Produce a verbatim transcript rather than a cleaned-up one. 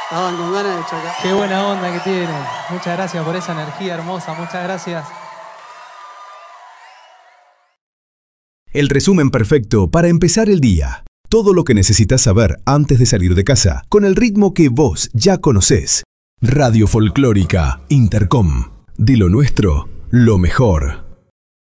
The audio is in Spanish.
Estaban con ganas de chocar. Qué buena onda que tiene. Muchas gracias por esa energía hermosa. Muchas gracias. El resumen perfecto para empezar el día. Todo lo que necesitas saber antes de salir de casa, con el ritmo que vos ya conocés. Radio Folclórica Intercom. De lo nuestro, lo mejor.